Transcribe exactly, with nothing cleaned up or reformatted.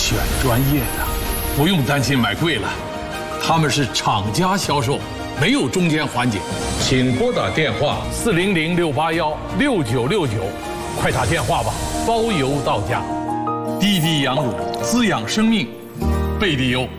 选专业的，不用担心买贵了，他们是厂家销售，没有中间环节。请拨打电话四零零六八幺六九六九，快打电话吧，包邮到家。滴滴羊乳滋养生命，贝利优。